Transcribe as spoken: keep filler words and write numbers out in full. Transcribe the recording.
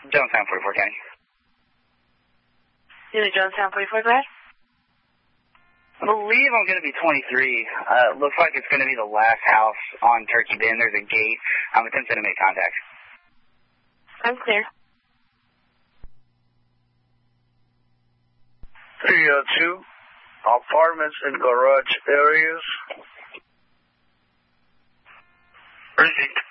Jonestown, forty-four County. Unit Jonestown, forty-four, go ahead. I believe I'm going to be twenty-three. Uh, looks like it's going to be the last house on Turkey Bend. There's a gate. I'm attempting to make contact. I'm clear. three oh two, apartments and garage areas. Received.